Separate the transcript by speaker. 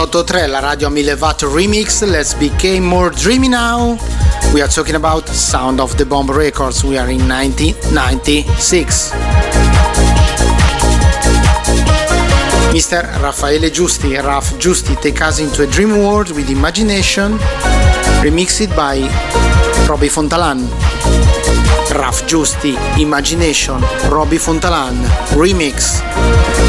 Speaker 1: 108.3, la radio a 1000 watt remix. Let's become more dreamy now. We are talking about Sound of the Bomb Records. We are in 1996. Mr. Raffaele Giusti, Raf Giusti, take us into a dream world with imagination, remixed by Robbie Fontalan. Raf Giusti, Imagination, Robbie Fontalan, remix.